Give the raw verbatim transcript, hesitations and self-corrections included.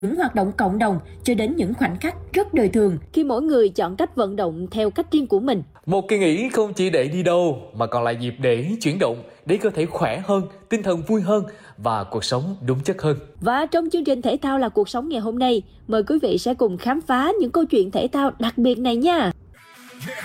những hoạt động cộng đồng cho đến những khoảnh khắc rất đời thường khi mỗi người chọn cách vận động theo cách riêng của mình. Một kỳ nghỉ không chỉ để đi đâu mà còn là dịp để chuyển động, để cơ thể khỏe hơn, tinh thần vui hơn và cuộc sống đúng chất hơn. Và trong chương trình Thể thao là cuộc sống ngày hôm nay, mời quý vị sẽ cùng khám phá những câu chuyện thể thao đặc biệt này nha.